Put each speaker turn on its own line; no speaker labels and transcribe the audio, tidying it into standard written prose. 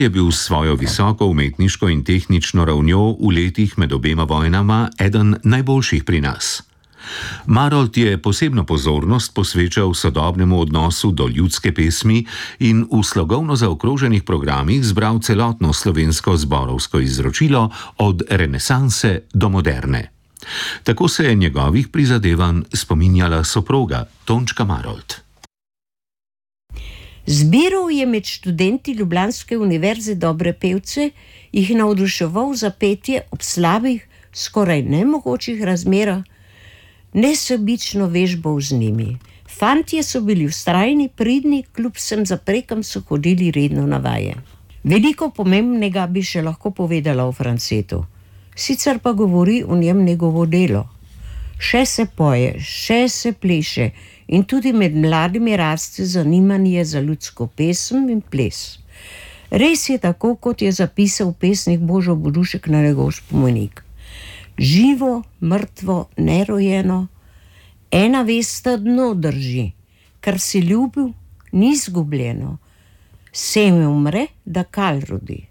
Je bil s svojo visoko umetniško in tehnično ravnjo v letih med obema vojnama eden najboljših pri nas. Marolt je posebno pozornost posvečal sodobnemu odnosu do ljudske pesmi in v slogovno zaokroženih programih zbral celotno slovensko zborovsko izročilo od renesanse do moderne. Tako se je njegovih prizadevanj spominjala soproga Tončka Marolt.
Zbiral je med študenti Ljubljanske univerze dobre pevce, jih navduševal za petje ob slabih, skoraj nemogočih razmerah, nesebično vežbal z njimi. Fantje so bili vztrajni, pridni, kljub vsem zaprekam so hodili redno na vaje. Veliko pomembnega bi še lahko povedala o Francetu, sicer pa govori o njem njegovo delo. Še se poje, še se pleše in tudi med mladimi raste zanimanje za ljudsko pesem in ples. Res je tako, kot je zapisal pesnik Božo Budušek na njegov spomenik. Živo, mrtvo, nerojeno, ena vest trdno drži, kar si ljubil, ni izgubljeno. Seme umre, da kal rodi.